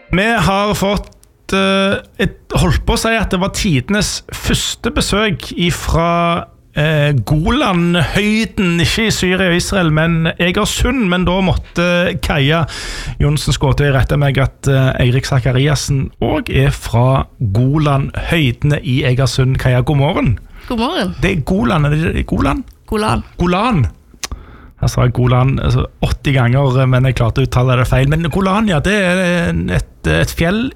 Vi har fått holdt på å si at det var tidenes første besøk fra Golanhøyden, ikke i Syria og Israel, men Egersund. Men da måtte Kaja Johnsen Skåtøy rette meg at Eirik Zakariassen også fra Golanhøydene i Egersund. Kaja, god morgen. God morgen. Det Golan, det Golan? Golan. Jeg sa Golan 80 ganger, men jeg klarte å uttale det feil. Men Golan, ja, det et fjell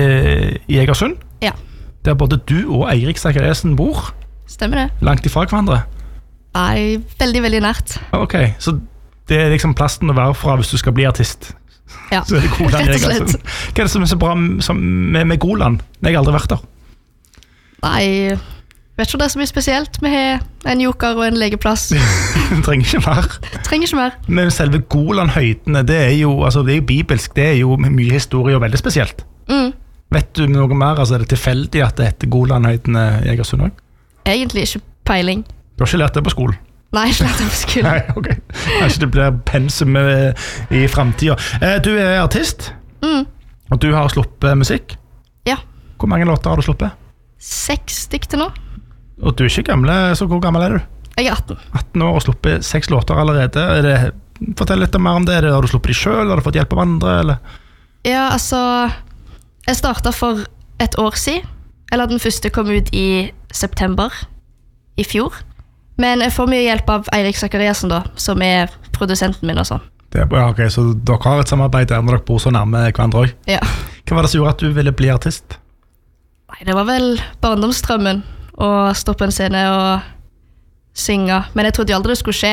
i Egersund. Ja. Der både du og Eirik Zakariassen bor. Stemmer det. Langt ifra hverandre? Nei, veldig, veldig nært. Ok, så det liksom plassen å være fra hvis du skal bli artist. Ja, så det Golan, rett og slett. Hva det som så bra med Golan? Jeg har aldri vært der. Nei, vet ikke om det så mye spesielt. Vi har en joker og en legeplass. Trenger ikke mer. Men selve Golanhøydene, det jo bibelsk, det jo mye historie og veldig spesielt. Vet du noe mer? Altså, det tilfeldig at det heter Golanhøydene i Egersund også? Egentlig ikke peiling. Du har ikke lært det på skolen? Nei, ikke lært det på skolen. Nei, ok. Kanskje det blir pensum i fremtiden. Du artist, og du har sluppet musikk. Ja. Hvor mange låter har du sluppet? 6 stykk til nå. Og du ikke gamle, så hvor gammel du? Jeg 18. 18 år og sluppet 6 låter allerede. Fortell litt mer om det. Har du sluppet de selv? Har du fått hjelp av andre? Eller? Ja, altså, jeg startet for et år siden. Eller den første kom ut i september i fjor. Men jeg får mye hjelp av Eirik Zakariassen da, som produsenten min og sånn. Det bra, ok, så dere har et samarbeid der når dere bor så nærme hverandre også? Ja. Hva var det som gjorde at du ville bli artist? Nei, det var vel barndomsdrømmen å stå på en scene og synge. Men jeg trodde jo aldri det skulle skje.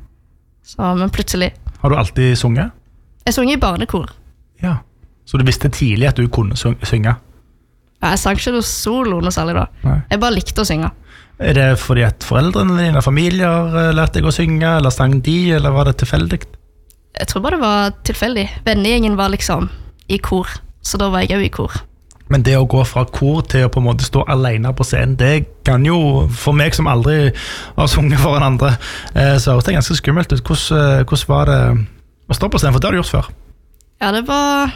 Men plutselig. Har du alltid sunget? Jeg sang i barnekor. Ja, så du visste tidlig at du kunne synge? Ja, jeg sang ikke noe solo noe særlig da. Nei. Jeg bare likte å synge. Det fordi at foreldrene dine, familier lærte deg å synge, eller sang de, eller var det tilfeldig? Jeg tror bare det var tilfeldig. Vennegjengen var liksom i kor, så da var jeg jo i kor. Men det å gå fra kor til å på en måte stå alene på scenen, det kan jo, for meg som aldri har sunget foran andre, så det ganske skummelt ut. Hvordan var det å stå på scenen, for det har du gjort før? Ja, det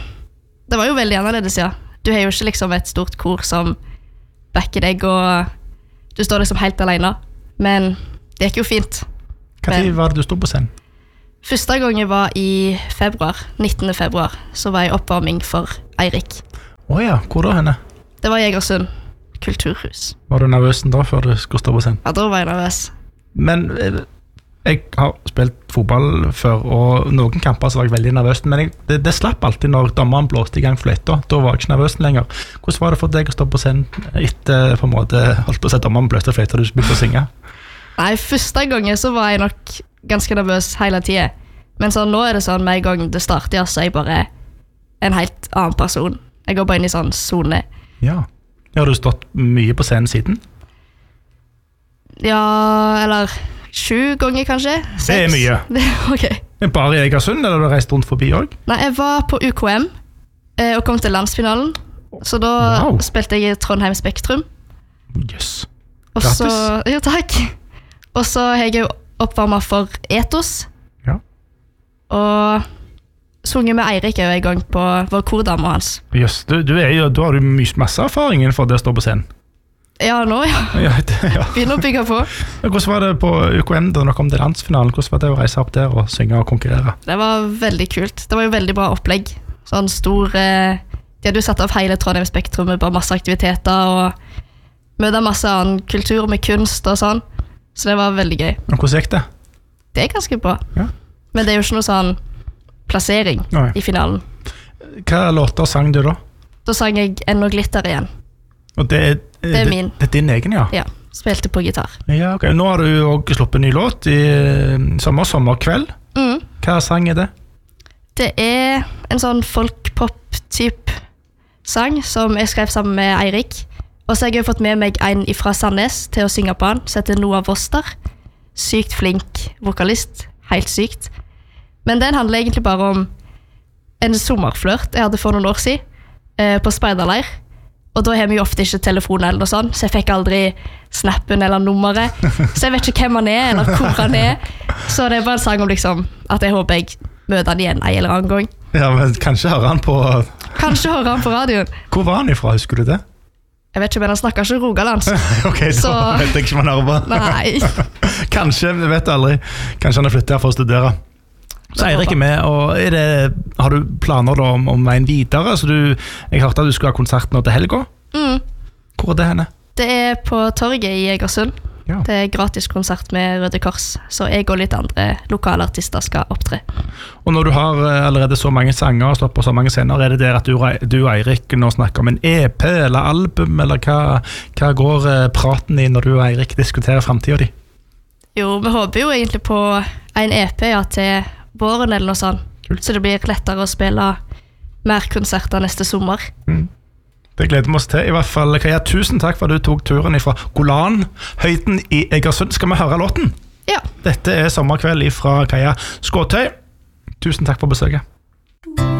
var jo veldig annerledes, ja. Du har jo ikke liksom et stort kor som backer deg, og du står liksom helt alene. Men det gikk jo fint. Hva tid var det du stod på scenen? Første gang jeg var i februar, 19. februar, så var jeg oppvarming for Eirik. Åja, hvor da henne? Det var Egersund kulturhus. Var du nervøs da før du skulle stå på scenen? Ja, da var jeg nervøs. Men jeg har spilt fotball før, og noen kamper så var jeg veldig nervøs, men det slapp alltid når dommeren blåste i gang fløyta. Da var jeg ikke nervøs lenger. Hvordan var det for deg å stå på scenen etter på en måte, holdt på å si dommeren blåste fløyta og du begynte å synge? Nei, første gangen så var jeg nok ganske nervøs hele tiden. Men så nå det sånn, med en gang det starter, så er jeg bare en helt annen person. Jeg går bare inn i sånn zone. Ja. Har du stått mye på scenen siden? Ja, eller 7 ganger kanskje. 6. Det mye. Ok. Men bare i Egersund, eller har du reist rundt forbi også? Nei, jeg var på UKM og kom til landsfinalen. Så da spilte jeg i Trondheim Spektrum. Yes. Grattis. Jo, takk. Og så har jeg jo oppvarmet for Ethos. Ja. Og sunget med Eirik en gang på vår kordame hans. Yes, du har jo masse erfaring for det å stå på scenen. Ja, nå, ja. Begynner å bygge på. Hvordan var det på UKM da dere kom til landsfinalen? Hvordan var det å reise opp der og synge og konkurrere? Det var veldig kult. Det var jo veldig bra opplegg. Sånn stor... De hadde jo satt av hele Trondheim Spektrum med bare masse aktiviteter og møte masse annen kultur med kunst og sånn. Så det var veldig gøy. Og hvordan gikk det? Det ganske bra. Ja. Men det er jo ikke noe sånn plassering i finalen. Hva låter sang du da? Da sang jeg Ennå glitter igjen. Og det er min. Det er din egen, ja? Ja, spilte på gitar. Ja, ok. Nå har du jo også sluppet en ny låt i sommerkveld. Hva sang er det? Det er en sånn folk-pop-typ sang som jeg skrev sammen med Eirik. Og så har jeg fått med meg en fra Sandnes til å synge på han, som heter Noah Voster. Sykt flink vokalist, helt sykt. Men den handler egentlig bare om en sommerflørt jeg hadde for noen år siden på speiderleir. Og da har vi jo ofte ikke telefon eller noe sånt, så jeg fikk aldri snappen eller nummeret. Så jeg vet ikke hvem han er, eller hvor han er. Så det er bare en sang om liksom, at jeg håper jeg møter han igjen en eller annen gang. Ja, men kanskje hører han på kanskje høre han på radioen. Hvor var han ifra, husker du det? Jeg vet ikke, men han snakker ikke rogalands. Ok, så vet jeg ikke hva han arbeider. Nei. Kanskje, vi vet aldri. Kanskje han har flyttet her for å studere. Så Eirik med, og har du planer da om veien videre? Så jeg hørte at du skulle ha konsert nå til helga. Hvor det henne? Det på Torget i Egersund. Ja. Det gratis konsert med Røde Kors, så jeg og litt andre lokale artister skal opptre. Og når du har allerede så mange sanger og slått på så mange scener, det der at du og Eirik nå snakker om en EP eller album, eller hva går praten i når du og Eirik diskuterer fremtiden din? Jo, vi håper jo egentlig på en EP til våren eller noe sånt, så det blir lettere å spille mer konserter neste sommer. Det gleder vi oss til. I hvert fall, Kaja, tusen takk for at du tok turen fra Golanhøyden i Egersund. Skal vi høre låten? Ja. Dette Sommerkveld fra Kaja Skåtøy. Tusen takk for besøket.